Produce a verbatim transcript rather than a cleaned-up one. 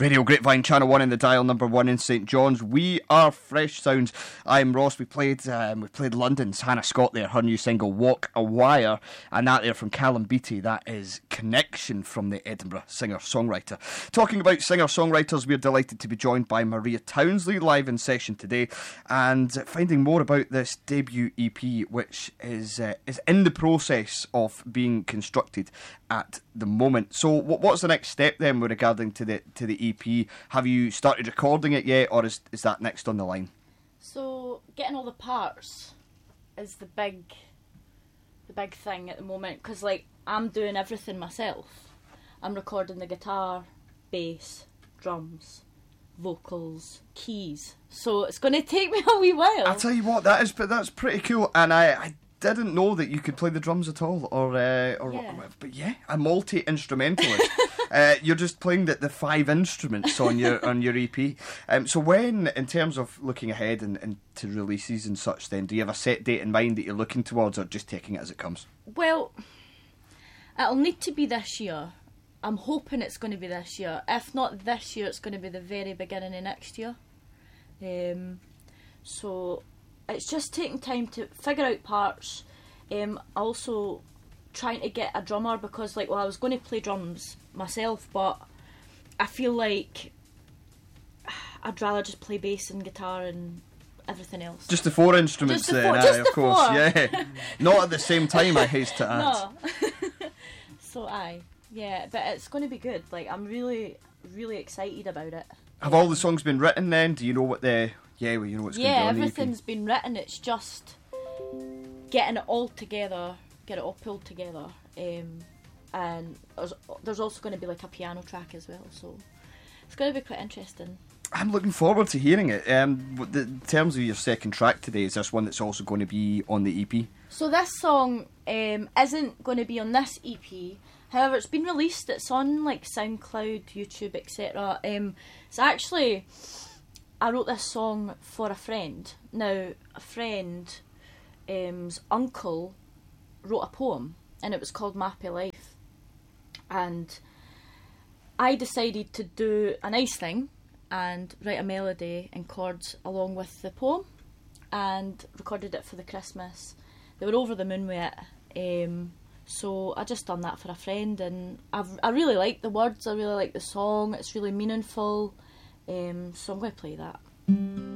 Radio Grapevine, Channel one in the dial, number one in St John's. We are Fresh Sounds. I'm Ross. We played um, we played London's Hannah Scott there, her new single Walk a Wire, and that there from Callum Beattie, that is Connection from the Edinburgh singer-songwriter. Talking about singer-songwriters, we're delighted to be joined by Maria Townsley live in session today, and finding more about this debut E P, which is uh, is in the process of being constructed at the moment. So what, what's the next step then with regarding to the to the E P? Have you started recording it yet, or is is that next on the line? So getting all the parts is the big the big thing at the moment, because like I'm doing everything myself. I'm recording the guitar, bass, drums, vocals, keys. So it's going to take me a wee while. I'll tell you what, that is that's pretty cool, and I, I didn't know that you could play the drums at all, or uh, or yeah. but yeah, a multi-instrumentalist. uh, you're just playing the, the five instruments on your on your E P. Um, so when, in terms of looking ahead and, and to releases and such, then do you have a set date in mind that you're looking towards, or just taking it as it comes? Well, it'll need to be this year. I'm hoping it's going to be this year. If not this year, it's going to be the very beginning of next year. Um, so it's just taking time to figure out parts. Um, also trying to get a drummer, because like, well, I was going to play drums myself, but I feel like I'd rather just play bass and guitar and everything else. Just the four instruments just the then, four, aye, just of the course, four. yeah. Not at the same time, I haste to add. No. So aye, yeah, but it's going to be good. Like, I'm really, really excited about it. Have all the songs been written then? Do you know what the... Yeah, well, you know what's yeah, going to be on everything's the E P. been written. It's just getting it all together, get it all pulled together. Um, and there's, there's also going to be like a piano track as well, so it's going to be quite interesting. I'm looking forward to hearing it. Um, the, in terms of your second track today, is this one that's also going to be on the E P? So this song um, isn't going to be on this E P. However, it's been released. It's on like SoundCloud, YouTube, et cetera. Um, it's actually, I wrote this song for a friend. Now, a friend's um, uncle wrote a poem, and it was called Mappy Life. And I decided to do a nice thing and write a melody and chords along with the poem, and recorded it for the Christmas. They were over the moon with it. Um, so I just done that for a friend, and I've, I really like the words, I really like the song, it's really meaningful. Um, so I'm going to play that.